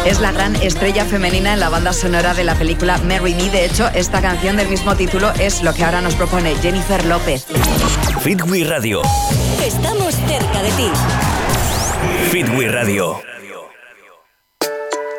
Es la gran estrella femenina en la banda sonora de la película Marry Me. De hecho, esta canción del mismo título es lo que ahora nos propone Jennifer López. Fit We Radio. Estamos cerca de ti. Fit We Radio.